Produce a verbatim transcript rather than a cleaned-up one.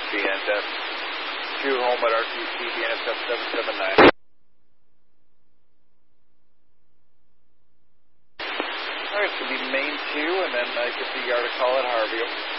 B N S two home at R T C, B N S F seven seven nine. Alright, it's going to be main two, and then uh, get the yard to call at Harvey.